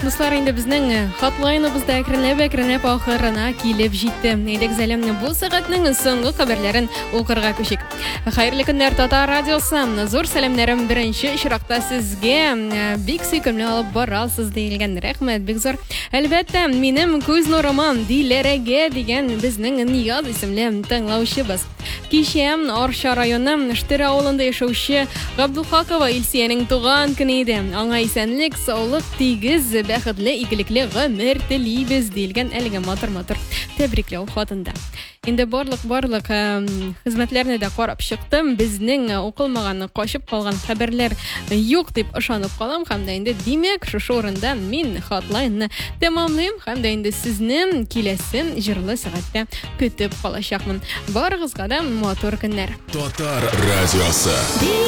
Dostlar, endi bizning hotline'imizda әкренләп ахырына килеп җитте. Инде гүзәлем бу сәгатьнең соңгы хәбәрләрен укырга күчик. Хәерле көннәр, Татар радиосы. Зур сәламнәрем беренче очракта сезгә. Бик сөйкемле алып барасыз диелгән. Рәхмәт, бик зур. Әлбәттә, минем күз нурыман Диләрәгә дигән безнең Нияз исемле тыңлаучыбыз. Кичә Арча районы Штыра авылында яшәүче Габдулхакова Илсиянең туган көне иде. Аңа исәнлек, саулык, тигез, бәхетле, игелекле гомер телибез диелгән әлегә матур тәбрикләү хатында. Инде барлык хезмәтләрне дә карап чыктым. Безнең укылмаган, качып калган хәбәрләр юк дип ышанып калам. Һәм дә инде димәк, шушы урында мин хатлайнны тәмамлыйм. Һәм дә инде сезне киләсе җырлы сәгатьтә көтеп калачакмын. Барыгызга да матур көннәр. Татар радиосы.